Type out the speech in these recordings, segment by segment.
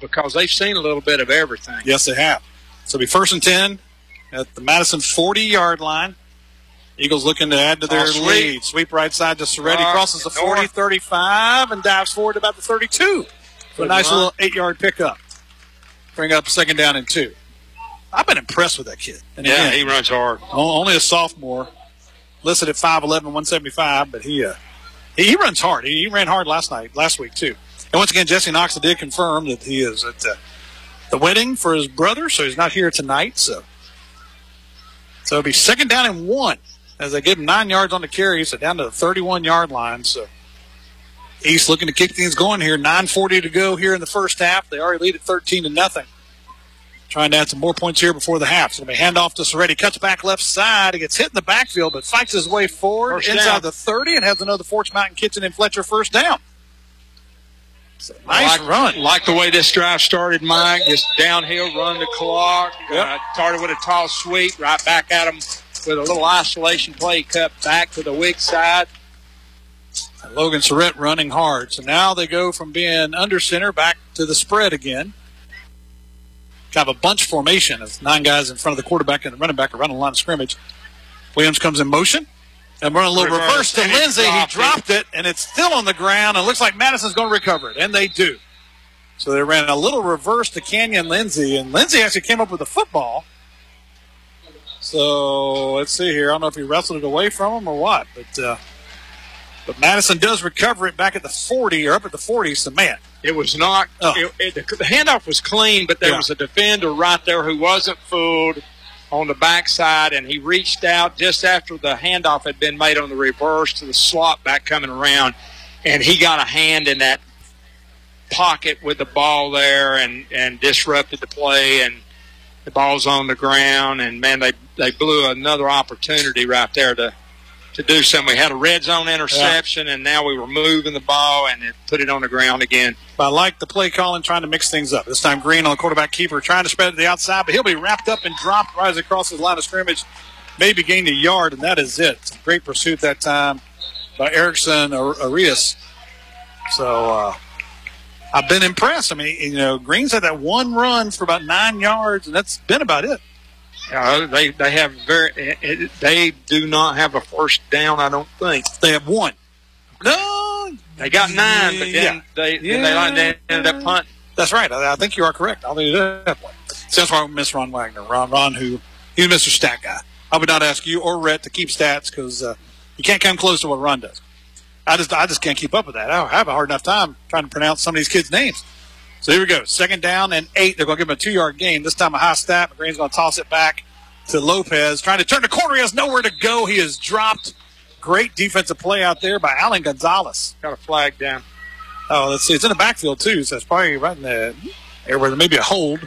because they've seen a little bit of everything. Yes, they have. So it'll be 1st and 10 at the Madison 40-yard line. Eagles looking to add to their lead. Sweep right side to Soretti. Crosses the 40, 35, and dives forward to about the 32. So a nice little 8-yard pickup. Bring up 2nd down and 2. I've been impressed with that kid. And yeah, again, he runs hard. Only a sophomore. Listed at 5'11", 175, but he runs hard. He ran hard last week, too. And once again, Jesse Knox did confirm that he is at the wedding for his brother, so he's not here tonight. So it'll be 2nd down and 1 as they give him 9 yards on the carry, so down to the 31-yard line. So East looking to kick things going here. 9:40 to go here in the first half. They already lead at 13-0. Trying to add some more points here before the half. So it'll be handoff to Soretti. Cuts back left side. He gets hit in the backfield, but fights his way forward inside the 30 and has another Forts Mountain Kitchen and Fletcher first down. So nice run. Like the way this drive started, Mike. Just downhill, run the clock. Yep. Started with a tall sweep, right back at him with a little isolation play, cut back to the weak side. And Logan Surratt running hard. So now they go from being under center back to the spread again. Kind of a bunch formation of 9 guys in front of the quarterback and the running back are running the line of scrimmage. Williams comes in motion. And running a little reverse to Lindsay. He dropped it, and it's still on the ground. It looks like Madison's going to recover it, and they do. So they ran a little reverse to Canyon Lindsay, and Lindsay actually came up with the football. So let's see here. I don't know if he wrestled it away from him or what, but Madison does recover it back at the 40 or up at the 40. So, man. It was not the handoff was clean, but there was a defender right there who wasn't fooled on the backside, and he reached out just after the handoff had been made on the reverse to the slot back coming around, and he got a hand in that pocket with the ball there and disrupted the play, and the ball's on the ground, and, man, they blew another opportunity right there to do something. We had a red zone interception, and now we were moving the ball and it put it on the ground again. But I like the play calling, trying to mix things up. This time Green on the quarterback keeper, trying to spread it to the outside, but he'll be wrapped up and dropped right across his line of scrimmage. Maybe gained a yard, and that is it. It's a great pursuit that time by Erickson Arias. So I've been impressed. I mean, Green's had that one run for about 9 yards, and that's been about it. They do not have a first down, I don't think. They have 1. No. They got 9, but then they ended up punting. That's right. I think you are correct. I think they did have 1. So that's why I miss Ron Wagner. Ron, who he's Mr. Stat Guy. I would not ask you or Rhett to keep stats because you can't come close to what Ron does. I just can't keep up with that. I have a hard enough time trying to pronounce some of these kids' names. So here we go. 2nd down and 8. They're going to give him a 2-yard gain. This time a high snap. McGreen's going to toss it back to Lopez. Trying to turn the corner. He has nowhere to go. He is dropped. Great defensive play out there by Alan Gonzalez. Got a flag down. Oh, let's see. It's in the backfield, too. So it's probably right in the area where there may be a hold.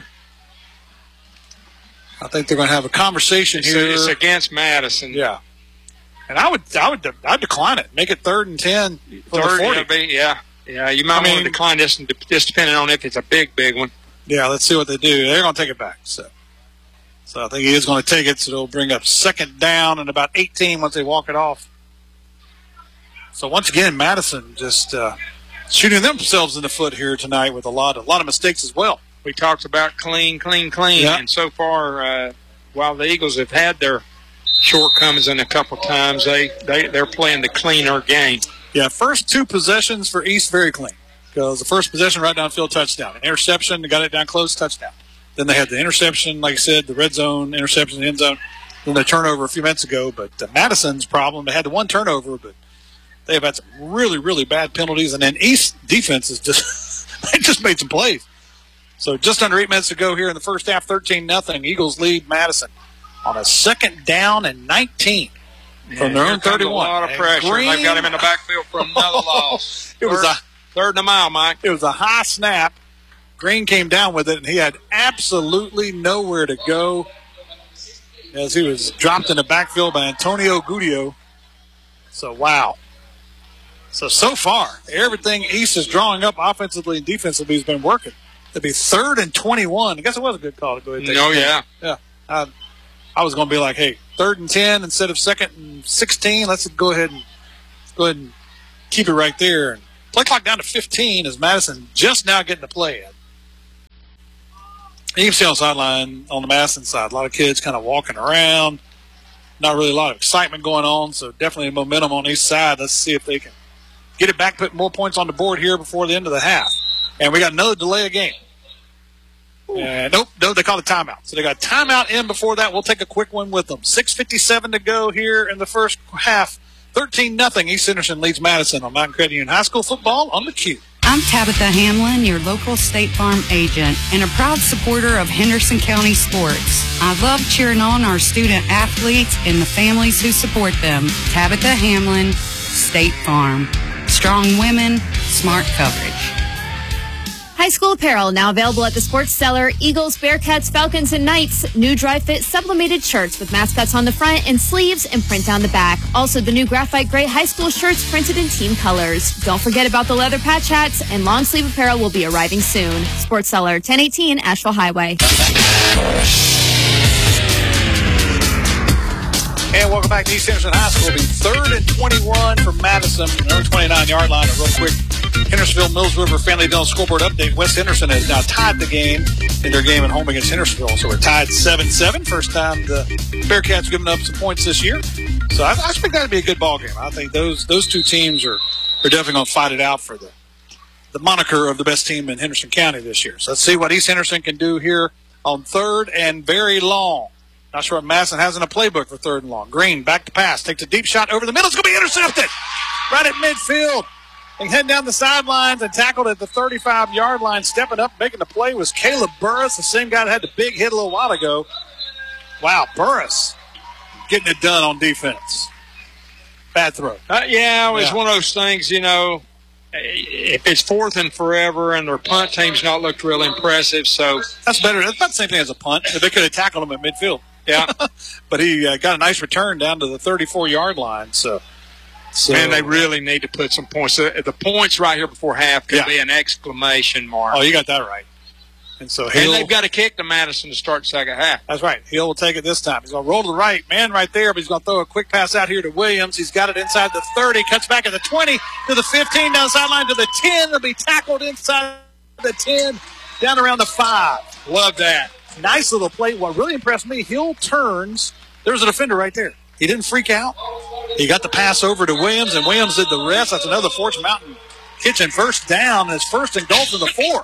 I think they're going to have a conversation here. It's against Madison. Yeah. And I'd decline it. Make it 3rd and 10 for the 40. Yeah, you might want to decline this, just depending on if it's a big one. Yeah, let's see what they do. They're going to take it back. So I think he is going to take it, so it'll bring up 2nd down and about 18 once they walk it off. So once again, Madison just shooting themselves in the foot here tonight with a lot of mistakes as well. We talked about clean, and so far, while the Eagles have had their shortcomings in a couple times, they're playing the cleaner game. Yeah, first 2 possessions for East, very clean. Because the first possession, right downfield, touchdown. An interception, they got it down close, touchdown. Then they had the interception, like I said, the red zone, interception, the end zone. Then the turnover a few minutes ago. But Madison's problem, they had the 1 turnover, but they have had some really, really bad penalties. And then East defense is they just made some plays. So just under 8 minutes to go here in the first half, 13-0. Eagles lead Madison on a 2nd down and 19. From their own 31. A lot of pressure. They've got him in the backfield for another loss. It was third and a mile, Mike. It was a high snap. Green came down with it, and he had absolutely nowhere to go as he was dropped in the backfield by Antonio Gudio. So, wow. So far, everything East is drawing up offensively and defensively has been working. It'd be 3rd and 21. I guess it was a good call to go ahead and take it. Yeah. I was going to be like, hey, 3rd and 10 instead of 2nd and 16. Let's go ahead and keep it right there. And play clock down to 15 as Madison just now getting the play in. You can see on the sideline, on the Madison side, a lot of kids kind of walking around. Not really a lot of excitement going on, so definitely momentum on each side. Let's see if they can get it back, put more points on the board here before the end of the half. And we got another delay of game. Nope, they call it timeout. So they got timeout in before that. We'll take a quick one with them. 6:57 to go here in the first half. 13-0. East Henderson leads Madison on Mountain Credit Union High School football on the Q. I'm Tabitha Hamlin, your local State Farm agent, and a proud supporter of Henderson County sports. I love cheering on our student athletes and the families who support them. Tabitha Hamlin, State Farm. Strong women, smart coverage. High school apparel now available at the Sports Cellar. Eagles, Bearcats, Falcons, and Knights. New dry fit sublimated shirts with mascots on the front and sleeves and print down the back. Also, the new graphite gray high school shirts printed in team colors. Don't forget about the leather patch hats, and long sleeve apparel will be arriving soon. Sports Cellar, 1018 Asheville Highway. And welcome back to East Henderson High School. It'll be 3rd and 21 from Madison, their 29-yard line. A real quick Hendersonville Mills River Family Dental scoreboard update. West Henderson has now tied the game in their game at home against Hendersonville. So we're tied 7-7. First time the Bearcats given up some points this year. So I expect that to be a good ball game. I think those two teams are definitely going to fight it out for the moniker of the best team in Henderson County this year. So let's see what East Henderson can do here on 3rd and very long. Not sure what Madison has in a playbook for 3rd and long. Green back to pass. Takes a deep shot over the middle. It's going to be intercepted right at midfield. And heading down the sidelines and tackled at the 35-yard line. Stepping up, making the play was Caleb Burris, the same guy that had the big hit a little while ago. Wow, Burris getting it done on defense. Bad throw. It was one of those things, if it's 4th and forever and their punt team's not looked real impressive, so. That's better. That's about the same thing as a punt. They could have tackled him at midfield. Yeah. But he got a nice return down to the 34-yard line, So man, they really need to put some points. The points right here before half could be an exclamation mark. Oh, you got that right. And they've got to kick to Madison to start the second half. That's right. Hill will take it this time. He's going to roll to the right. Man right there, but he's going to throw a quick pass out here to Williams. He's got it inside the 30. Cuts back at the 20 to the 15, down the sideline to the 10. They'll be tackled inside the 10, down around the 5. Love that. Nice little play. What really impressed me, Hill turns. There's a defender right there. He didn't freak out. He got the pass over to Williams, and Williams did the rest. That's another Forge Mountain Kitchen first down, and it's 1st and goal to the 4.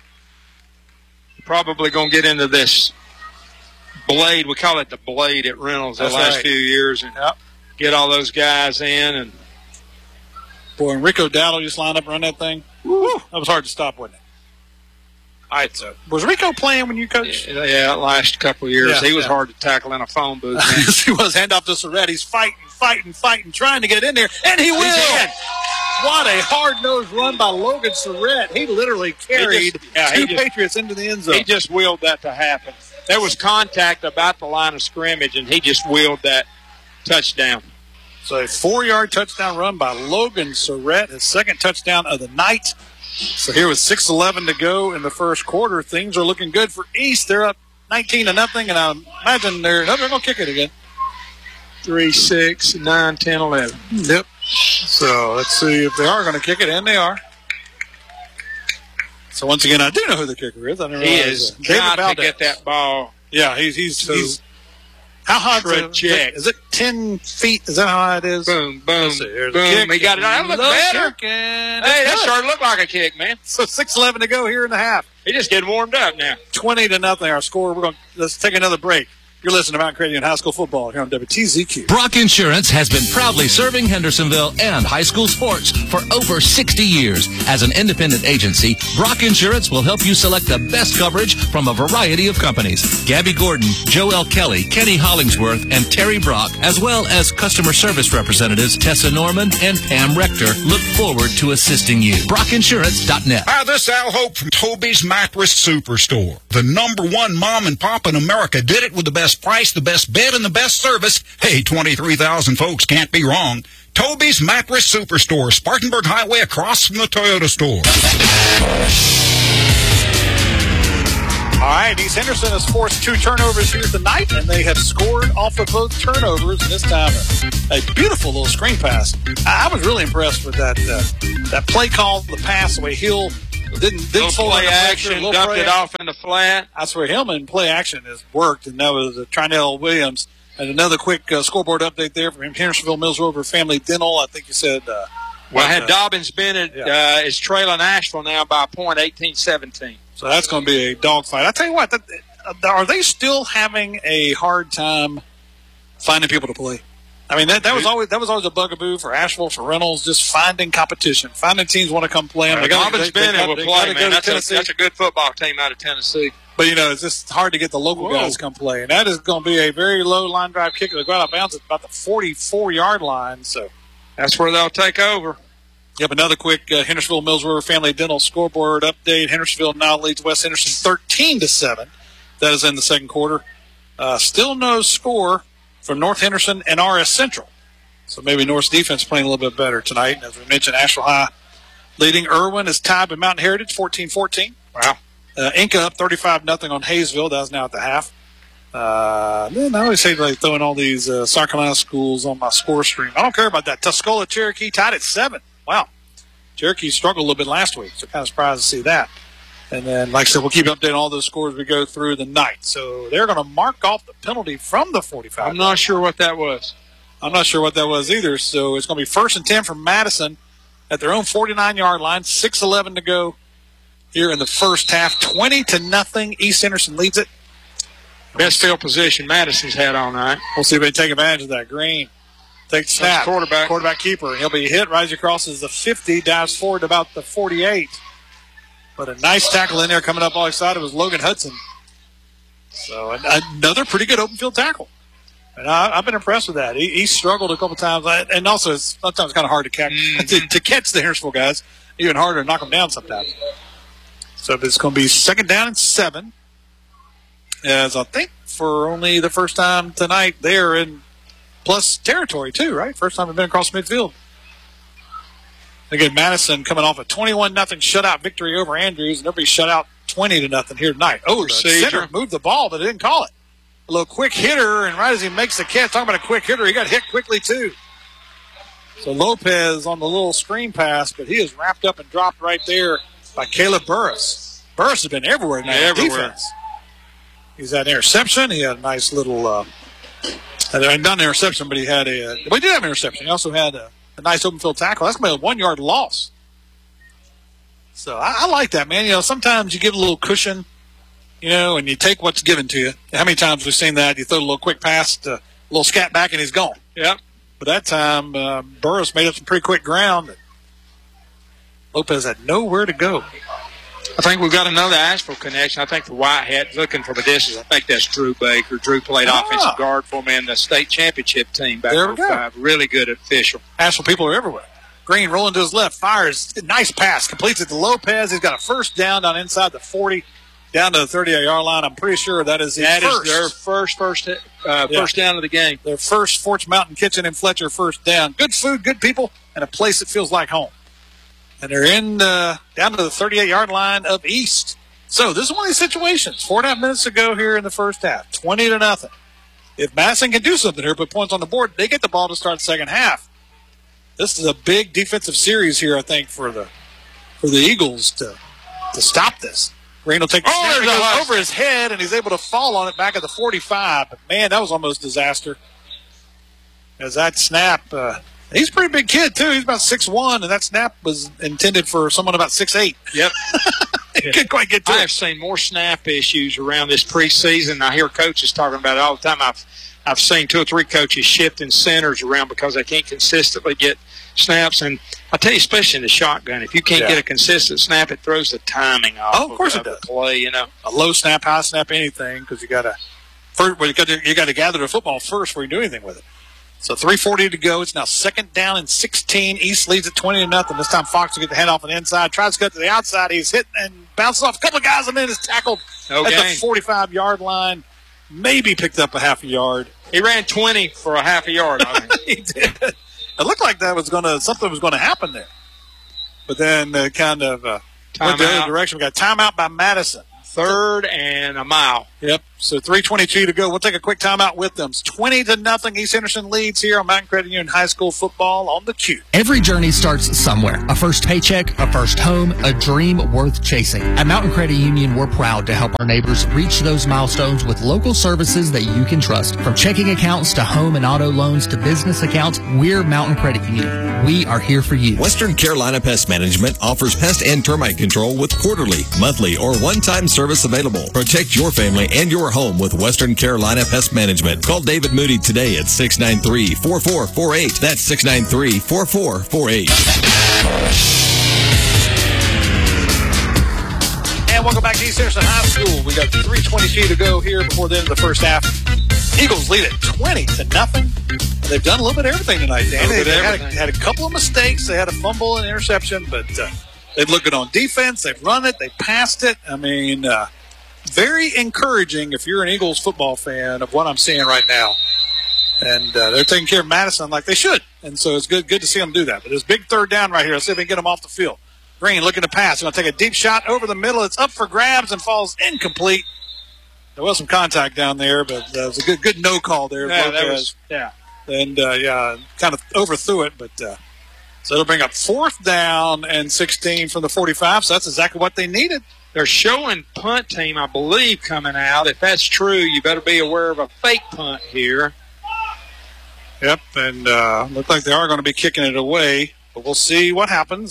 Probably going to get into this blade. We call it the blade at Reynolds the last few years, and get all those guys in. And boy, and Rico Dowdle just lined up and run that thing. Woo. That was hard to stop, wasn't it? All right, so was Rico playing when you coached? Yeah, last couple of years. He was hard to tackle in a phone booth. Yes, he was. Hand off to Surratt. He's fighting, trying to get in there, and he will. What a hard-nosed run by Logan Surratt. He literally carried two Patriots into the end zone. He just willed that to happen. There was contact about the line of scrimmage, and he just willed that touchdown. So a 4-yard touchdown run by Logan Surratt, his second touchdown of the night. So here with 6:11 to go in the first quarter, things are looking good for East. They're up 19-0, and I imagine they're going to kick it again. 3, 6, 9, 10, 11. Yep. So let's see if they are going to kick it, and they are. So once again, I do know who the kicker is. I didn't realize he is got to get that ball. Yeah, he's how high is it? 10 feet? Is that how high it is? Boom, boom, boom. He got it. That looked better. Hey, that started to look like a kick, man. So 6:11 to go here in the half. He just getting warmed up now. 20-0 our score. Let's take another break. You're listening to Mountain Credit Union High School football here on WTZQ. Brock Insurance has been proudly serving Hendersonville and high school sports for over 60 years. As an independent agency, Brock Insurance will help you select the best coverage from a variety of companies. Gabby Gordon, Joel Kelly, Kenny Hollingsworth, and Terry Brock, as well as customer service representatives Tessa Norman and Pam Rector, look forward to assisting you. BrockInsurance.net. Hi, this is Al Hope from Toby's Mattress Superstore. The #1 mom and pop in America did it with the best price, the best bed, and the best service. Hey, 23,000 folks can't be wrong. Toby's Mattress Superstore, Spartanburg Highway across from the Toyota store. All right, East Henderson has forced 2 turnovers here tonight, and they have scored off of both turnovers, and this time a beautiful little screen pass. I was really impressed with that play call, the pass, the way Hill Didn't fold play under action, pressure, dumped play it off in the flat. I swear, him and play action has worked, and that was Trinell Williams. And another quick scoreboard update there from Hendersonville Mills Rover Family Dental. I think you said. Had Dobbins Bennett is trailing Asheville now by a point, 18-17. So that's going to be a dogfight. I tell you what, are they still having a hard time finding people to play? I mean, that was always a bugaboo for Asheville, for Reynolds, just finding competition, finding teams want to come play them. Dobbins Bennett will play, man. That's a good football team out of Tennessee. But, it's just hard to get the local guys to come play. And that is going to be a very low line drive kick. They'll go out of bounds at about the 44-yard line. So that's where they'll take over. Yep, another quick Hendersonville Mills River Family Dental scoreboard update. Hendersonville now leads West Henderson 13-7. That is in the second quarter. Still no score from North Henderson and RS Central. So maybe North's defense playing a little bit better tonight. As we mentioned, Asheville High leading. Irwin is tied with Mountain Heritage 14-14. Wow. Inca up 35-0 on Hayesville. That was now at the half. Man, I always hate like throwing all these South Carolina schools on my score stream. I don't care about that. Tuscola Cherokee tied at 7. Wow. Cherokee struggled a little bit last week, so kind of surprised to see that. And then, like I said, we'll keep updating all those scores as we go through the night. So they're going to mark off the penalty from the 45. I'm not sure what that was. I'm not sure what that was either. So it's going to be 1st and 10 from Madison at their own 49-yard line. 6:11 to go here in the first half. 20-0. East Henderson leads it. Best field position Madison's had all night. We'll see if they take advantage of that. Green takes the snap. Quarterback keeper. He'll be hit. Rises across as the 50. Dives forward to about the 48. But a nice tackle in there coming up all excited was Logan Hudson. So another pretty good open field tackle. And I've been impressed with that. He struggled a couple times. And also, sometimes it's kind of hard to catch. To catch the Hendersonville guys, even harder to knock them down sometimes. So it's going to be 2nd down and 7. As I think for only the first time tonight, they're in plus territory too, right? First time they've been across midfield. Again, Madison coming off a 21-0 shutout victory over Andrews, and everybody shut out 20-0 here tonight. Oh, the center moved the ball, but they didn't call it. A little quick hitter, and right as he makes the catch, talking about a quick hitter, he got hit quickly too. So Lopez on the little screen pass, but he is wrapped up and dropped right there by Caleb Burris. Burris has been everywhere tonight. Everywhere. Defense. He's had an interception. He had a nice little, not an interception, but he did have an interception. He also had a nice open field tackle. That's going to be a 1-yard loss. So I like that, man. Sometimes you give a little cushion, and you take what's given to you. How many times we've seen that? You throw a little quick pass, a little scat back, and he's gone. Yep. But that time, Burris made up some pretty quick ground. Lopez had nowhere to go. I think we've got another Asheville connection. I think the Whitehead looking from a distance. I think that's Drew Baker. Drew played offensive guard for me in the state championship team back in 05. Really good official. Asheville people are everywhere. Green rolling to his left, fires. Nice pass. Completes it to Lopez. He's got a first down inside the 40, down to the 38-yard line. I'm pretty sure that is their first down of the game. Their first Forts Mountain Kitchen and Fletcher first down. Good food, good people, and a place that feels like home. And they're down to the 38-yard line of East. So this is one of these situations. 4.5 minutes to go here in the first half. 20-0. If Madison can do something here, put points on the board, they get the ball to start the second half. This is a big defensive series here, I think, for the Eagles to stop this. Green will take the snap over his head, and he's able to fall on it back at the 45. But, man, that was almost disaster. As that snap, he's a pretty big kid, too. He's about 6'1", and that snap was intended for someone about 6'8". Yep. He couldn't quite get to it. I have seen more snap issues around this preseason. I hear coaches talking about it all the time. I've seen 2 or 3 coaches shifting centers around because they can't consistently get snaps. And I tell you, especially in the shotgun, if you can't get a consistent snap, it throws the timing off. Oh, of course it does. The play, A low snap, high snap, anything, because you got to gather the football first before you do anything with it. So 3:40 to go. It's now 2nd down and 16. East leads at 20-0. This time Fox will get the handoff on the inside. Tries to cut to the outside. He's hit and bounces off a couple of guys and then is tackled at the 45-yard line. Maybe picked up a half a yard. He ran 20 for a half a yard. He did. It looked like something was going to happen there. But then went the other direction. We got timeout by Madison. 3rd and a mile. Yep. So 3:22 to go. We'll take a quick timeout with them. It's 20-0. East Henderson leads here on Mountain Credit Union High School football on the Q. Every journey starts somewhere. A first paycheck, a first home, a dream worth chasing. At Mountain Credit Union, we're proud to help our neighbors reach those milestones with local services that you can trust. From checking accounts to home and auto loans to business accounts, we're Mountain Credit Union. We are here for you. Western Carolina Pest Management offers pest and termite control with quarterly, monthly, or one-time service available. Protect your family and your home with Western Carolina Pest Management. Call David Moody today at 693-4448. That's 693-4448. And welcome back to East Henderson High School. We got 3:22 to go here before the end of the first half. Eagles lead at 20-0. They've done a little bit of everything tonight, Danny. They had a couple of mistakes. They had a fumble and interception, but they've looked good on defense. They've run it. They passed it. I mean, very encouraging if you're an Eagles football fan of what I'm seeing right now. And they're taking care of Madison like they should. And so it's good to see them do that. But there's a big third down right here. Let's see if they can get them off the field. Green looking to pass. They're going to take a deep shot over the middle. It's up for grabs and falls incomplete. There was some contact down there, but it was a good no call there. Yeah, that was, yeah. And, kind of overthrew it. But so it'll bring up 4th down and 16 from the 45. So that's exactly what they needed. They're showing punt team, I believe, coming out. If that's true, you better be aware of a fake punt here. Yep, and look like they are going to be kicking it away. But we'll see what happens.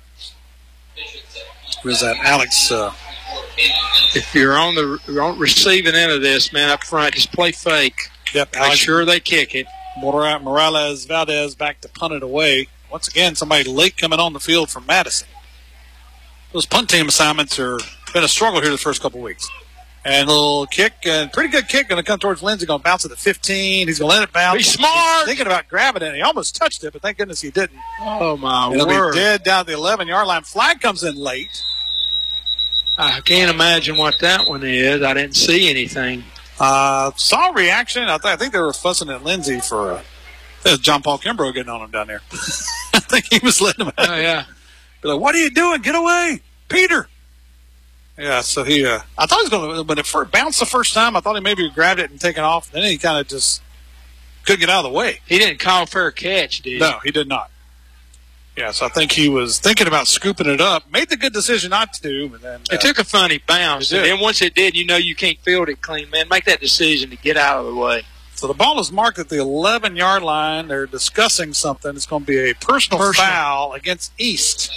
Where's that, Alex? If you're on the receiving end of this, man, up front, just play fake. Yep, Make sure they kick it. Morales Valdez back to punt it away. Once again, somebody late coming on the field from Madison. Those punt team assignments are been a struggle here the first couple weeks. And a little kick, and pretty good kick, going to come towards Lindsey, going to bounce at the 15. He's going to let it bounce. He's smart. He's thinking about grabbing it. He almost touched it, but thank goodness he didn't. Oh, my It'll word. be dead down at the 11-yard line. Flag comes in late. I can't imagine what that one is. I didn't see anything. Saw a reaction. I think they were fussing at Lindsey for there's John Paul Kimbrough getting on him down there. I think he was letting him out. Oh, yeah. Be like, what are you doing? Get away, Peter. Yeah, so he I thought he was going to, when it bounced the first time, I thought he maybe grabbed it and taken off. Then he kind of just couldn't get out of the way. He didn't call fair catch, did he? No, he did not. Yeah, so I think he was thinking about scooping it up. Made the good decision not to, but then it took a funny bounce. And then once it did, you can't field it clean, man. Make that decision to get out of the way. So the ball is marked at the 11-yard line. They're discussing something. It's going to be a personal foul against East.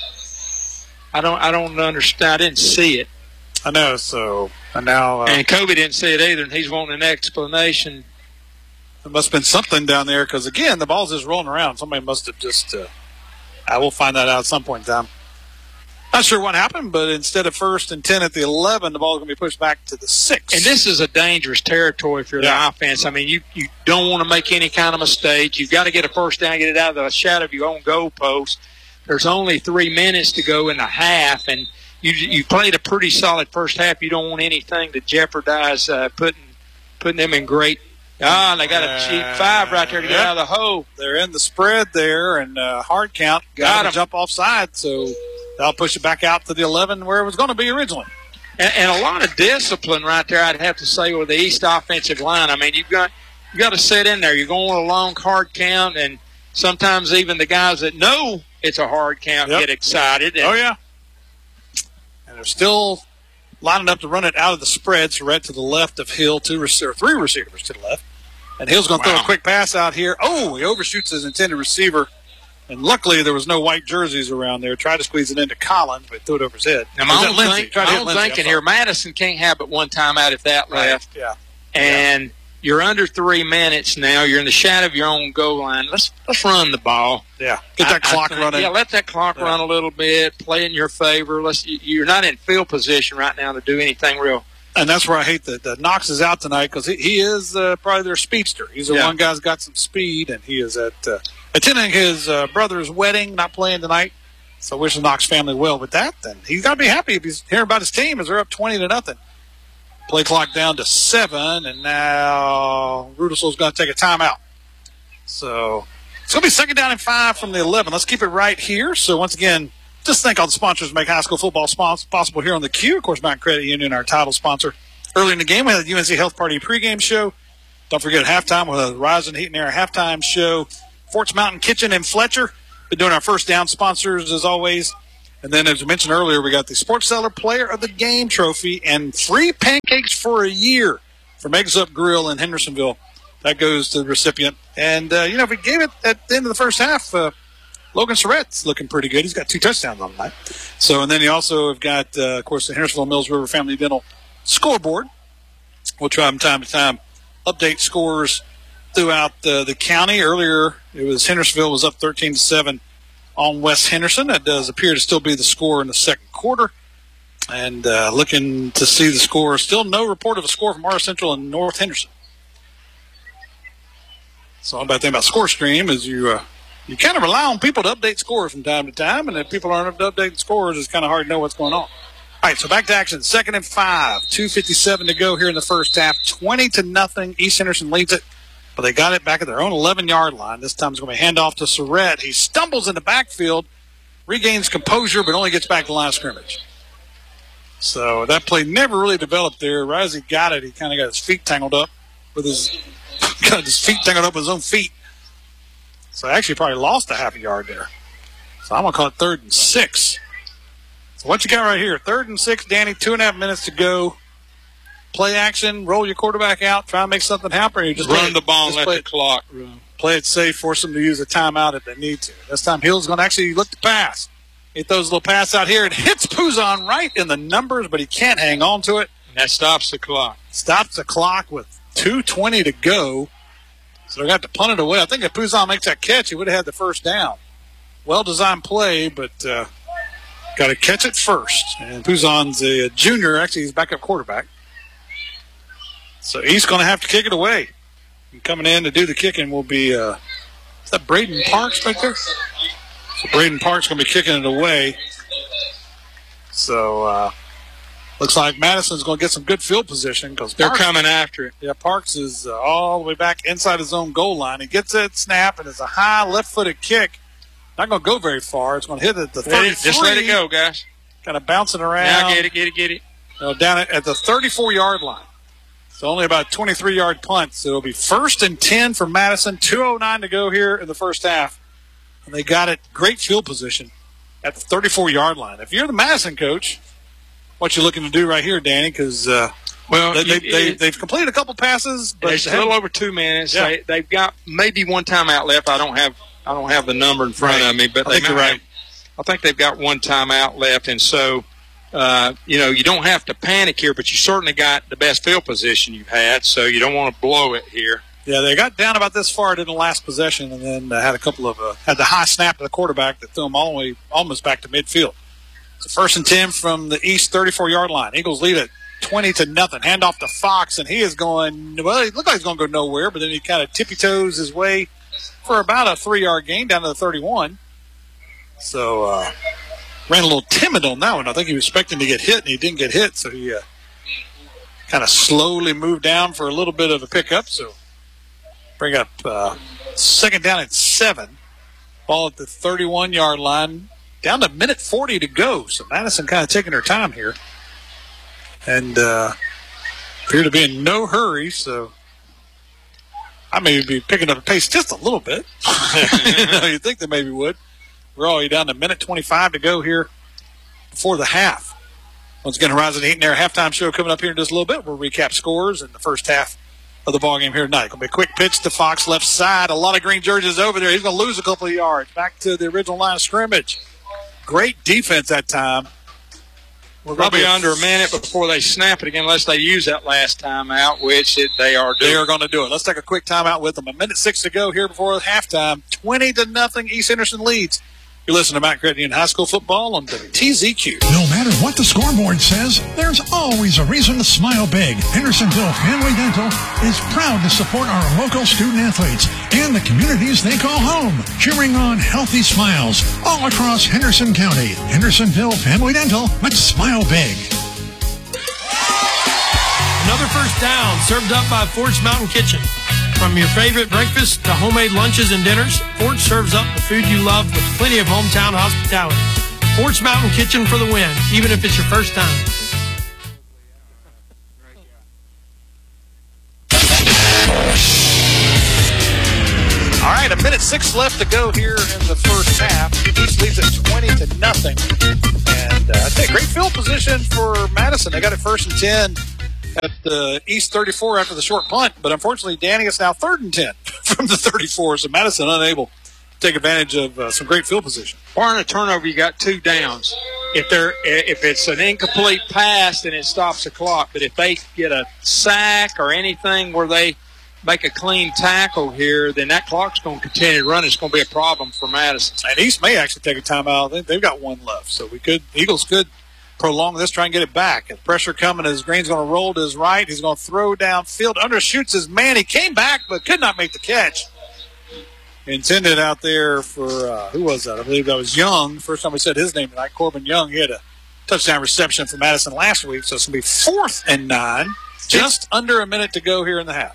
I don't understand. I didn't see it. I know. So and now and Kobe didn't see it either, and he's wanting an explanation. There must have been something down there because again, the ball's just rolling around. Somebody must have just. I will find that out at some point in time. Not sure what happened, but instead of 1st and 10 at the 11, the ball's going to be pushed back to the 6. And this is a dangerous territory for the offense. I mean, you don't want to make any kind of mistake. You've got to get a first down, get it out of the shadow of your own goalpost. There's only 3 minutes to go in the half, and you played a pretty solid first half. You don't want anything to jeopardize putting them in great. They got a cheap 5 right there to get out of the hole. They're in the spread there, and hard count. Got to jump offside, so they'll push it back out to the 11 where it was going to be originally. And a lot of discipline right there, I'd have to say, with the East offensive line. I mean, you got to sit in there. You're going with a long hard count, and sometimes even the guys that know it's a hard count get excited. And and they're still lining up to run it out of the spread, so right to the left of Hill, 3 receivers to the left. And Hill's going to throw a quick pass out here. Oh, he overshoots his intended receiver. And luckily, there was no white jerseys around there. Tried to squeeze it into Collins, but threw it over his head. Now, I'm thinking here, Madison can't have but one timeout if that left. Yeah. And you're under 3 minutes now. You're in the shadow of your own goal line. Let's run the ball. Yeah. Get that clock running. Yeah, let that clock run a little bit. Play in your favor. You're not in field position right now to do anything real. And that's where I hate that Knox is out tonight because he is probably their speedster. He's the one guy's got some speed, and he is attending his brother's wedding, not playing tonight. So wish the Knox family well with that. Then he's got to be happy if he's hearing about his team as they're up 20-0. Play clock down to 7, and now Rudelsell's going to take a timeout. So it's going to be 2nd down and 5 from the 11. Let's keep it right here. So once again, just thank all the sponsors who make high school football possible here on the Q. Of course, Mountain Credit Union, our title sponsor. Early in the game, we had the UNC Health Party pregame show. Don't forget, halftime with a Rising Heat and Air halftime show. Forts Mountain Kitchen and Fletcher. Been doing our first down sponsors as always. And then, as we mentioned earlier, we got the Sports Seller Player of the Game trophy and free pancakes for a year from Eggs Up Grill in Hendersonville. That goes to the recipient. And, if we gave it at the end of the first half, Logan Surratt's looking pretty good. He's got 2 touchdowns on the night. So, and then you also have got, of course, the Hendersonville Mills River Family Dental scoreboard. We'll try from time to time update scores throughout the county. Earlier, it was Hendersonville was up 13-7 on West Henderson. That does appear to still be the score in the second quarter. And looking to see the score. Still no report of a score from Mars Central and North Henderson. So all about thing about ScoreStream is you kind of rely on people to update scores from time to time, and if people aren't updating scores, it's kind of hard to know what's going on. All right, so back to action. 2nd and 5, 2:57 to go here in the first half. 20-0. East Henderson leads it, but they got it back at their own 11-yard line. This time it's going to be a handoff to Surratt. He stumbles in the backfield, regains composure, but only gets back to the line of scrimmage. So that play never really developed there. Risey got it. He kind of got his feet tangled up with his own feet. So actually probably lost a half a yard there. So I'm going to call it 3rd and 6. So what you got right here? 3rd and 6, Danny, 2.5 minutes to go. Play action, roll your quarterback out, try and make something happen, or you just run the ball and let the clock run. Play it safe, force them to use a timeout if they need to. This time Hill's going to actually look to pass. He throws a little pass out here and hits Puzon right in the numbers, but he can't hang on to it. And that stops the clock. Stops the clock with 2:20 to go. So they're going to have to punt it away. I think if Puzon makes that catch, he would have had the first down. Well-designed play, but got to catch it first. And Puzon's a junior. Actually, he's backup quarterback. So he's going to have to kick it away. And coming in to do the kicking will be, is that Braden Parks right there? So Braden Parks going to be kicking it away. So looks like Madison's going to get some good field position because they're coming after it. Yeah, Parks is all the way back inside his own goal line. He gets that snap, and it's a high left-footed kick. Not going to go very far. It's going to hit at the 33. Just let it go, guys. Kind of bouncing around. Now get it. Down at the 34-yard line. So only about a 23-yard punt. So it'll be 1st and 10 for Madison. 2:09 to go here in the first half. And they got it great field position at the 34-yard line. If you're the Madison coach, what you looking to do right here, Danny? Because they've completed a couple passes, but it's a little over 2 minutes. Yeah. They've got maybe one timeout left. I don't have the number in front of me, but I think they've got one timeout left, and so you don't have to panic here, but you certainly got the best field position you've had, so you don't want to blow it here. Yeah, they got down about this far in the last possession, and then had a couple of had the high snap to the quarterback that threw them all the way almost back to midfield. So 1st and 10 from the East 34-yard line. Eagles lead it 20-0. Handoff to Fox, and he is going. Well, he looked like he's going to go nowhere, but then he kind of tippy-toes his way for about a 3-yard gain down to the 31. So ran a little timid on that one. I think he was expecting to get hit, and he didn't get hit, so he kind of slowly moved down for a little bit of a pickup. So bring up 2nd down at 7. Ball at the 31-yard line. Down to minute 40 to go. So Madison kind of taking her time here. And appear to be in no hurry, so I may be picking up the pace just a little bit. You'd think they maybe would. We're already down to minute 25 to go here before the half. Once again, Horizon Heat and Air halftime show coming up here in just a little bit. We'll recap scores in the first half of the ballgame here tonight. Going to be a quick pitch to Fox left side. A lot of green jerseys over there. He's going to lose a couple of yards. Back to the original line of scrimmage. Great defense that time. We're probably under a minute before they snap it again, unless they use that last timeout, which they are doing. They are going to do it. Let's take a quick timeout with them. 1:06 to go here before halftime. 20-0. East Henderson leads. You're listening to Mount Credit Union High School football on WTZQ. No matter what the scoreboard says, there's always a reason to smile big. Hendersonville Family Dental is proud to support our local student athletes and the communities they call home, cheering on healthy smiles all across Henderson County. Hendersonville Family Dental, let's smile big. Another first down served up by Forts Mountain Kitchen. From your favorite breakfast to homemade lunches and dinners, Forts serves up the food you love with plenty of hometown hospitality. Forts Mountain Kitchen for the win, even if it's your first time. a minute 6 left to go here in the first half. East leads at 20-0. And I think great field position for Madison. They got it 1st and 10 at the East 34 after the short punt. But unfortunately, Danny, it's now 3rd and 10 from the 34. So Madison unable to take advantage of some great field position. Barring a turnover, you got 2 downs. If it's an incomplete pass, then it stops the clock. But if they get a sack or anything where they make a clean tackle here, then that clock's going to continue to run. It's going to be a problem for Madison. And East may actually take a timeout. They've got 1 left, so Eagles could prolong this, try and get it back. And pressure coming as Green's going to roll to his right. He's going to throw downfield, undershoots his man. He came back but could not make the catch. Intended out there for, who was that? I believe that was Young. First time we said his name tonight, Corbin Young. He had a touchdown reception for Madison last week, so it's going to be 4th and 9. Just under a minute to go here in the half.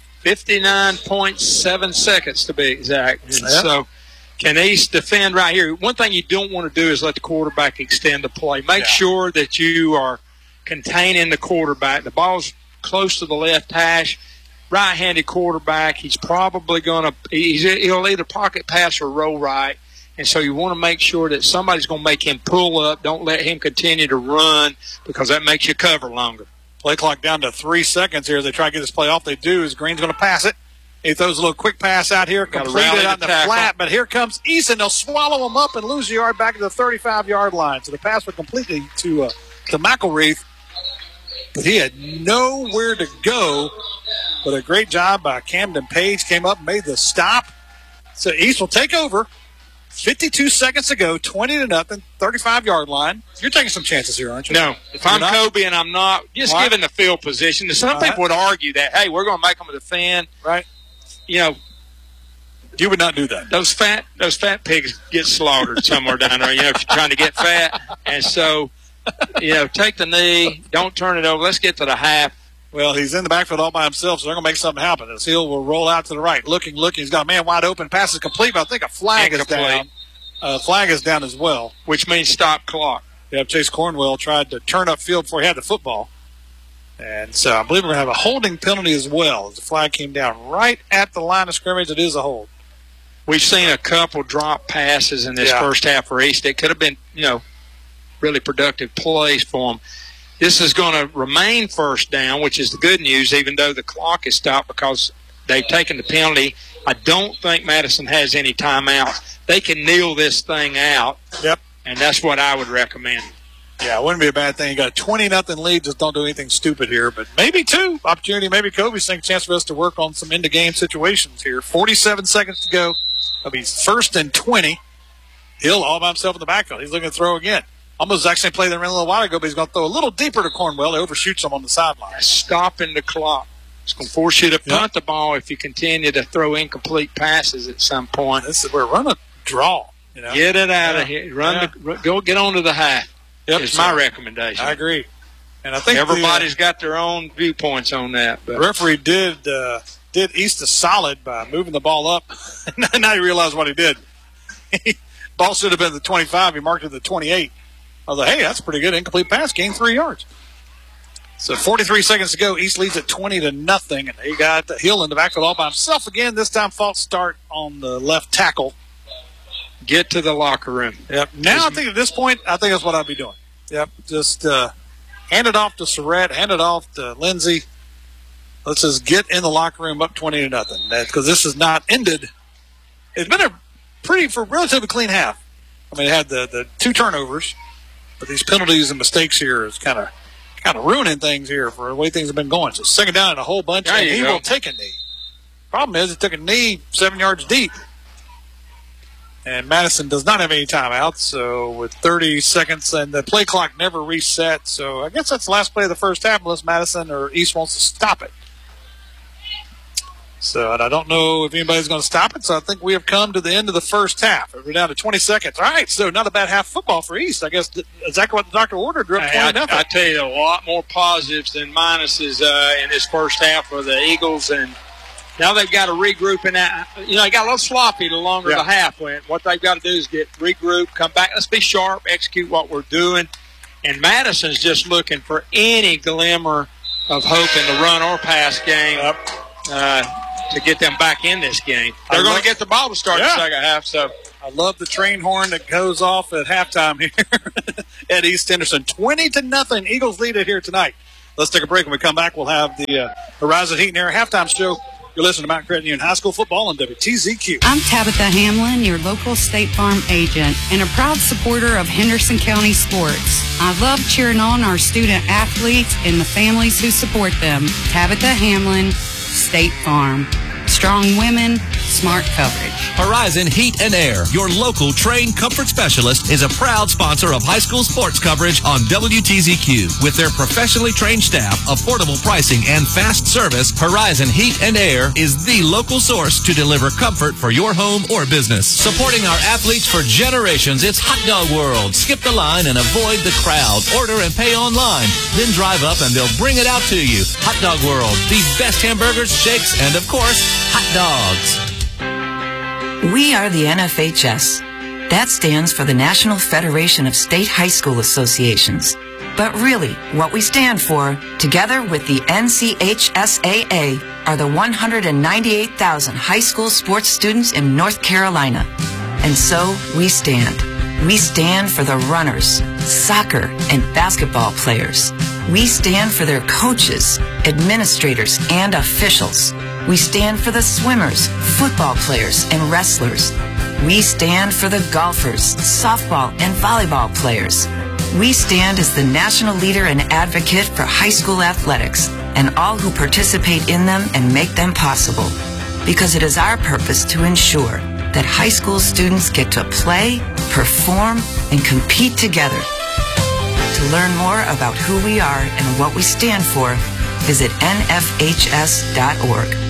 59.7 seconds to be exact. Yep. So can East defend right here? One thing you don't want to do is let the quarterback extend the play. Make sure that you are containing the quarterback. The ball's close to the left hash. Right-handed quarterback, he's probably going to – he'll either pocket pass or roll right. And so you want to make sure that somebody's going to make him pull up. Don't let him continue to run because that makes you cover longer. Play clock down to 3 seconds here as they try to get this play off. They do as Green's going to pass it. He throws a little quick pass out here, completed on the flat, but here comes Easton. They'll swallow him up and lose the yard back to the 35-yard line. So the pass went completely to McElreath, but he had nowhere to go. But a great job by Camden Page. Came up and made the stop. So East will take over. 52 seconds to go, 20-0, 35-yard line. You're taking some chances here, aren't you? No. If I'm Kobe and I'm not, just giving the field position. Some people would argue that, hey, we're going to make them defend. Right. You know, you would not do that. Those fat pigs get slaughtered somewhere down there, if you're trying to get fat. And so, take the knee. Don't turn it over. Let's get to the half. Well, he's in the backfield all by himself, so they're going to make something happen. As Hill will roll out to the right. Looking. He's got a man wide open. Pass is complete, but I think a flag is down. Flag is down as well. Which means stop clock. Yeah, Chase Cornwell tried to turn up field before he had the football. And so I believe we're going to have a holding penalty as well. As the flag came down right at the line of scrimmage, it is a hold. We've seen a couple drop passes in this first half for East. It could have been, really productive plays for them. This is going to remain first down, which is the good news, even though the clock is stopped because they've taken the penalty. I don't think Madison has any timeout. They can kneel this thing out. Yep. And that's what I would recommend. Yeah, it wouldn't be a bad thing. You got a 20-0 lead. Just don't do anything stupid here. But maybe 2. Opportunity, maybe Kobe's think chance for us to work on some end-of-game situations here. 47 seconds to go. It'll be 1st and 20. Hill all by himself in the backfield. He's looking to throw again. Almost actually played the ran a little while ago, but he's going to throw a little deeper to Cornwell. He overshoots him on the sideline. Stopping the clock. It's going to force you to punt the ball if you continue to throw incomplete passes at some point. We're running draw. Get it out of here. Go get on to the half. Yep, is my recommendation. I agree. And I think everybody's got their own viewpoints on that. But the referee did East a solid by moving the ball up. Now you realize what he did. Ball should have been the 25. He marked it the 28. I was like, hey, that's a pretty good incomplete pass. Gained 3 yards. So 43 seconds to go. East leads at 20-0, and they got Hill in the backfield all by himself again. This time false start on the left tackle. Get to the locker room. Yep. Now I think at this point, I think that's what I'd be doing. Yep. Just hand it off to Surratt, hand it off to Lindsey. Let's just get in the locker room up 20-0. Because this has not ended. It's been a relatively clean half. I mean, it had the 2 turnovers. But these penalties and mistakes here is kind of ruining things here for the way things have been going. So 2nd down and a whole bunch, and he will take a knee. Problem is, he took a knee 7 yards deep. And Madison does not have any timeouts, so with 30 seconds, and the play clock never reset. So I guess that's the last play of the first half unless Madison or East wants to stop it. So and I don't know if anybody's going to stop it, so I think we have come to the end of the first half. We're down to 20 seconds. All right, so not a bad half football for East. I guess exactly what the doctor ordered. Drew up 20-0. I tell you, a lot more positives than minuses in this first half for the Eagles. And now they've got to regroup in that. They got a little sloppy the longer the half went. What they've got to do is regroup, come back. Let's be sharp, execute what we're doing. And Madison's just looking for any glimmer of hope in the run or pass game. to get them back in this game. They're going to get the ball to start the second half. So I love the train horn that goes off at halftime here at East Henderson. 20-0. Eagles lead it here tonight. Let's take a break. When we come back, we'll have the Horizon Heat and Air halftime show. You're listening to Mount Credit Union High School football on WTZQ. I'm Tabitha Hamlin, your local State Farm agent, and a proud supporter of Henderson County sports. I love cheering on our student athletes and the families who support them. Tabitha Hamlin, State Farm. Strong women, smart coverage. Horizon Heat and Air, your local trained comfort specialist, is a proud sponsor of high school sports coverage on WTZQ. With their professionally trained staff, affordable pricing, and fast service, Horizon Heat and Air is the local source to deliver comfort for your home or business. Supporting our athletes for generations, it's Hot Dog World. Skip the line and avoid the crowd. Order and pay online. Then drive up and they'll bring it out to you. Hot Dog World, the best hamburgers, shakes, and of course, hot dogs. We are the NFHS. That stands for the National Federation of State High School Associations. But really, what we stand for, together with the NCHSAA, are the 198,000 high school sports students in North Carolina. And so we stand. We stand for the runners, soccer, and basketball players. We stand for their coaches, administrators, and officials. We stand for the swimmers, football players, and wrestlers. We stand for the golfers, softball, and volleyball players. We stand as the national leader and advocate for high school athletics and all who participate in them and make them possible. Because it is our purpose to ensure that high school students get to play, perform, and compete together. To learn more about who we are and what we stand for, visit nfhs.org.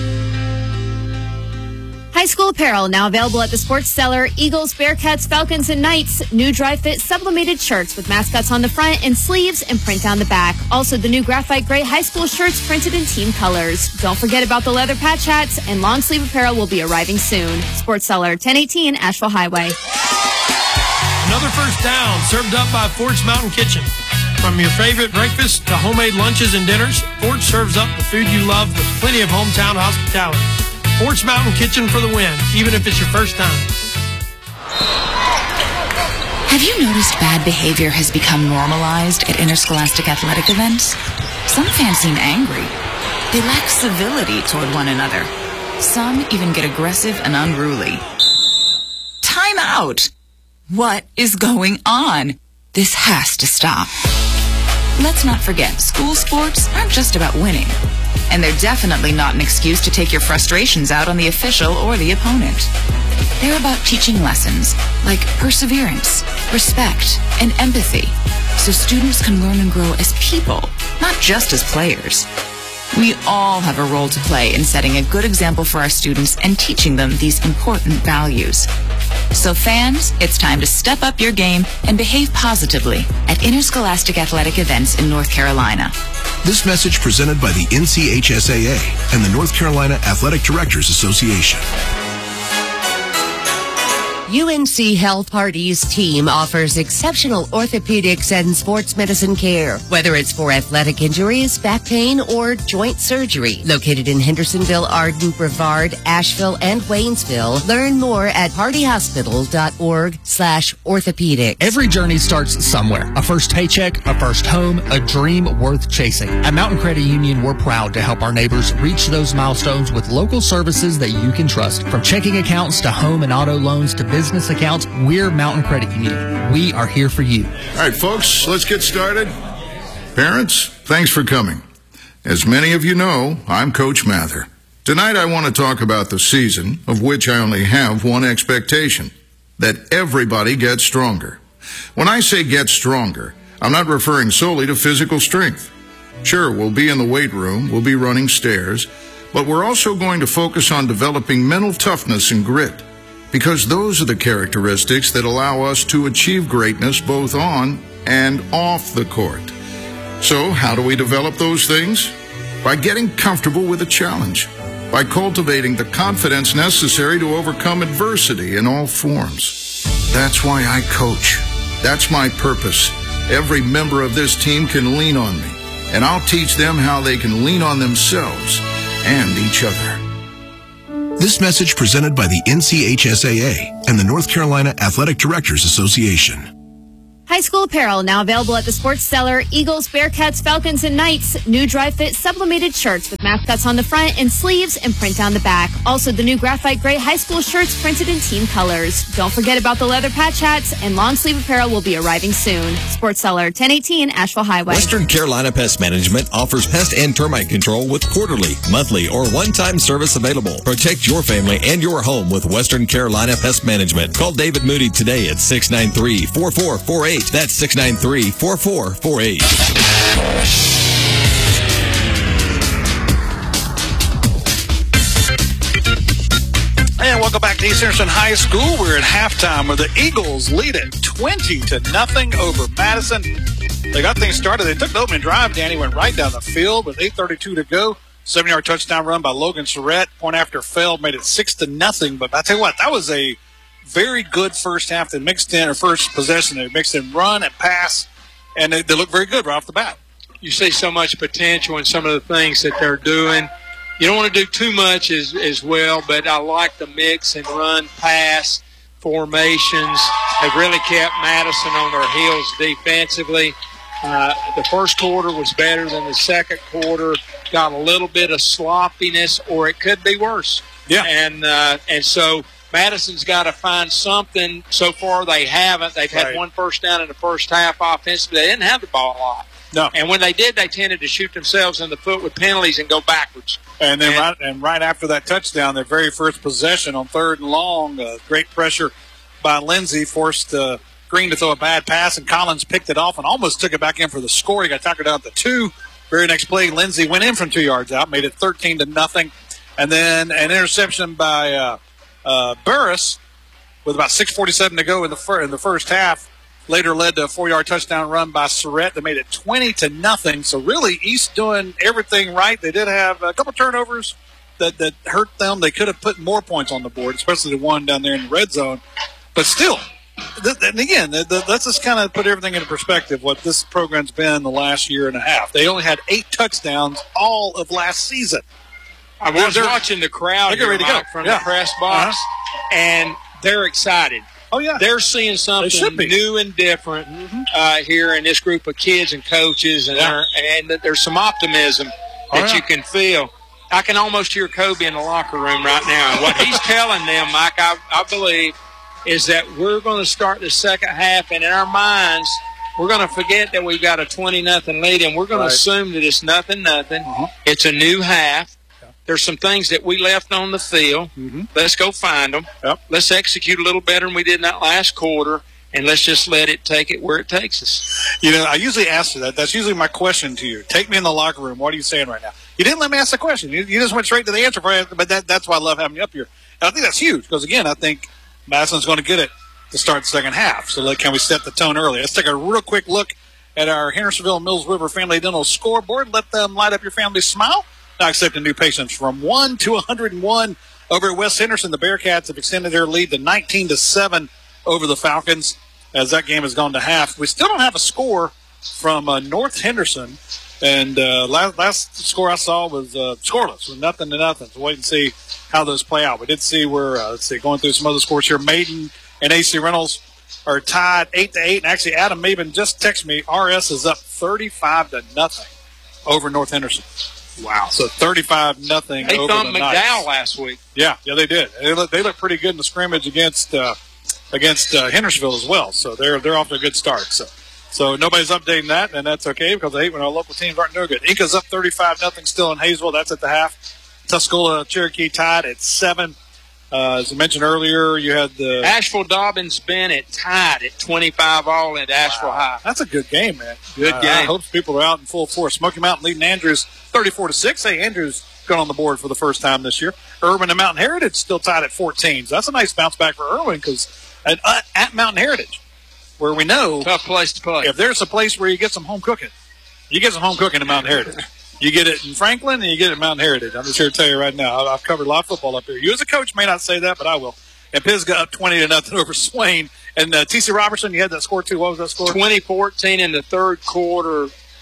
High school apparel now available at the Sports Cellar. Eagles, Bearcats, Falcons, and Knights. New dry fit sublimated shirts with mascots on the front and sleeves and print down the back. Also, the new graphite gray high school shirts printed in team colors. Don't forget about the leather patch hats, and long sleeve apparel will be arriving soon. Sports Cellar, 1018 Asheville Highway. Another first down served up by Ford's Mountain Kitchen. From your favorite breakfast to homemade lunches and dinners, Ford serves up the food you love with plenty of hometown hospitality. Ford's Mountain Kitchen for the win, even if it's your first time. Have you noticed bad behavior has become normalized at interscholastic athletic events? Some fans seem angry. They lack civility toward one another. Some even get aggressive and unruly. Time out! What is going on? This has to stop. Let's not forget, school sports aren't just about winning. And they're definitely not an excuse to take your frustrations out on the official or the opponent. They're about teaching lessons like perseverance, respect, and empathy, so students can learn and grow as people, not just as players. We all have a role to play in setting a good example for our students and teaching them these important values. So fans, it's time to step up your game and behave positively at interscholastic athletic events in North Carolina. This message presented by the NCHSAA and the North Carolina Athletic Directors Association. UNC Health Party's team offers exceptional orthopedics and sports medicine care, whether it's for athletic injuries, back pain, or joint surgery. Located in Hendersonville, Arden, Brevard, Asheville, and Waynesville. Learn more at partyhospital.org/orthopedic. Every journey starts somewhere. A first paycheck, a first home, a dream worth chasing. At Mountain Credit Union, we're proud to help our neighbors reach those milestones with local services that you can trust. From checking accounts to home and auto loans to business accounts, we're Mountain Credit Union. We are here for you. All right, folks, let's get started. Parents, thanks for coming. As many of you know, I'm Coach Mather. Tonight I want to talk about the season, of which I only have one expectation, that everybody gets stronger. When I say get stronger, I'm not referring solely to physical strength. Sure, we'll be in the weight room, we'll be running stairs, but we're also going to focus on developing mental toughness and grit, because those are the characteristics that allow us to achieve greatness both on and off the court. So how do we develop those things? By getting comfortable with a challenge, by cultivating the confidence necessary to overcome adversity in all forms. That's why I coach. That's my purpose. Every member of this team can lean on me, and I'll teach them how they can lean on themselves and each other. This message presented by the NCHSAA and the North Carolina Athletic Directors Association. High school apparel now available at the Sports Cellar. Eagles, Bearcats, Falcons, and Knights. New dry fit sublimated shirts with mascots on the front and sleeves and print down the back. Also, the new graphite gray high school shirts printed in team colors. Don't forget about the leather patch hats, and long sleeve apparel will be arriving soon. Sports Cellar, 1018 Asheville Highway. Western Carolina Pest Management offers pest and termite control with quarterly, monthly, or one-time service available. Protect your family and your home with Western Carolina Pest Management. Call David Moody today at 693-4448. That's 693-4448. And welcome back to East Henderson High School. We're at halftime where the Eagles lead it 20-0 over Madison. They got things started. They took the opening drive. Danny went right down the field with 8:32 to go. 7-yard touchdown run by Logan Surratt. Point after failed, made it 6-0. But I tell you what, that was a very good first half. They mixed in, or first possession, they mixed in run and pass, and they look very good right off the bat. You see so much potential in some of the things that they're doing. You don't want to do too much as well, but I like the mix and run, pass formations. They've really kept Madison on their heels defensively. The first quarter was better than the second quarter. Got a little bit of sloppiness, or it could be worse. Yeah. And so Madison's got to find something. So far, they haven't. They've had one first down in the first half offensively. They didn't have the ball a lot. No. And when they did, they tended to shoot themselves in the foot with penalties and go backwards. And then right after that touchdown, their very first possession on 3rd and long, great pressure by Lindsey forced Green to throw a bad pass, and Collins picked it off and almost took it back in for the score. He got tackled down at the 2. Very next play, Lindsey went in from 2 yards out, made it 13-0. And then an interception by Burris with about 6:47 to go in the first half. Later led to a 4-yard touchdown run by Surratt that made it 20-0. So really, East doing everything right. They did have a couple turnovers that hurt them. They could have put more points on the board, especially the one down there in the red zone. But still, and again, let's just kind of put everything into perspective, what this program's been the last year and a half. They only had 8 touchdowns all of last season. I was watching the crowd here, Mike, from the press box, and they're excited. Oh, yeah. They're seeing something new and different here in this group of kids and coaches, and there's some optimism that you can feel. I can almost hear Kobe in the locker room right now. And what he's telling them, Mike, I believe, is that we're going to start the second half, and in our minds, we're going to forget that we've got a 20-0 lead, and we're going to assume that it's 0-0. It's a new half. There's some things that we left on the field. Let's go find them. Let's execute a little better than we did in that last quarter, and let's just let it take it where it takes us. You know, I usually ask you that. That's usually my question to you. Take me in the locker room. What are you saying right now? You didn't let me ask the question. You just went straight to the answer. But that's why I love having you up here. And I think that's huge because, again, I think Madison's going to get it to start the second half. So can we set the tone early? Let's take a real quick look at our Hendersonville Mills River Family Dental scoreboard. Let them light up your family's smile. Now accepting new patients from 1 to 101 over at West Henderson. The Bearcats have extended their lead to 19-7 over the Falcons as that game has gone to half. We still don't have a score from North Henderson, and last score I saw was scoreless, with 0-0. So wait and see how those play out. We did see where going through some other scores here. Maiden and AC Reynolds are tied 8-8, and actually Adam Maben just texted me RS is up 35-0 over North Henderson. Wow. So 35-0 over the Knights. They thumped McDowell last week. Yeah, they did. They look pretty good in the scrimmage against Hendersonville as well. So they're off to a good start. So nobody's updating that, and that's okay because I hate when our local teams aren't no good. Inca's up 35-0 still in Hayesville. That's at the half. Tuscola Cherokee tied at 7. As I mentioned earlier, you had the Asheville Dobbins Bennett tied at 25-all at Asheville High. That's a good game, man. Good game. I hope people are out in full force. Smoky Mountain leading Andrews 34-6. Hey, Andrews got on the board for the first time this year. Irwin and Mountain Heritage still tied at 14. So that's a nice bounce back for Irwin because at Mountain Heritage, where we know tough place to play. If there's a place where you get some home cooking, you get some home cooking at Mountain Heritage. You get it in Franklin, and you get it at Mountain Heritage. I'm just here to tell you right now. I've covered a lot of football up here. You as a coach may not say that, but I will. And Pisgah up 20-0 over Swain. And T.C. Robertson, you had that score too. What was that score? 20-14 in the third quarter.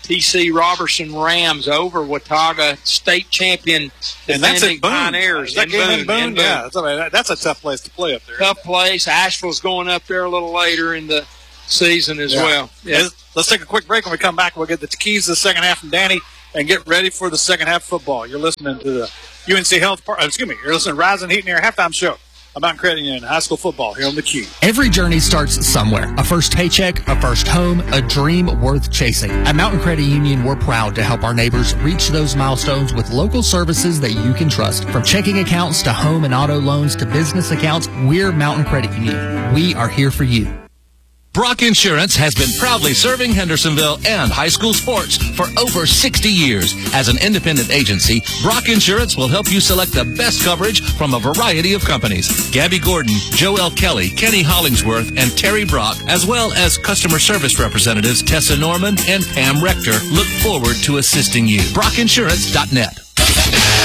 T.C. Robertson Rams over Watauga state champion and that's defending in Boone. Pioneers. That game in Boone? Yeah, that's a tough place to play up there. Tough place. Asheville's going up there a little later in the season as well. Yeah. Let's take a quick break. When we come back, we'll get the keys to the second half from Danny and get ready for the second half of football. You're listening to the UNC Health, you're listening to Rising Heat and Air halftime show about credit in high school football here on the Q. Every journey starts somewhere. A first paycheck, a first home, a dream worth chasing. At Mountain Credit Union, we're proud to help our neighbors reach those milestones with local services that you can trust. From checking accounts to home and auto loans to business accounts, we're Mountain Credit Union. We are here for you. Brock Insurance has been proudly serving Hendersonville and high school sports for over 60 years. As an independent agency, Brock Insurance will help you select the best coverage from a variety of companies. Gabby Gordon, Joel Kelly, Kenny Hollingsworth, and Terry Brock, as well as customer service representatives Tessa Norman and Pam Rector, look forward to assisting you. BrockInsurance.net.